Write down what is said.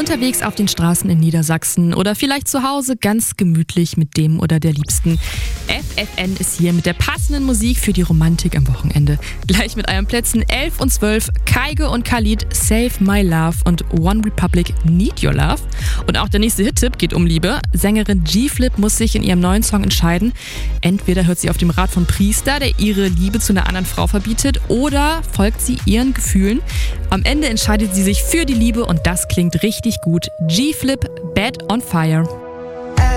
Unterwegs auf den Straßen in Niedersachsen oder vielleicht zu Hause ganz gemütlich mit dem oder der Liebsten. FFN ist hier mit der passenden Musik für die Romantik am Wochenende. Gleich mit euren Plätzen 11 und 12, Kaige und Khalid, Save My Love und One Republic, Need Your Love. Und auch der nächste Hit-Tipp geht um Liebe. Sängerin G-Flip muss sich in ihrem neuen Song entscheiden. Entweder hört sie auf dem Rat von Priester, der ihre Liebe zu einer anderen Frau verbietet, oder folgt sie ihren Gefühlen. Am Ende entscheidet sie sich für die Liebe und das klingt richtig gut. G-Flip, Bed on Fire.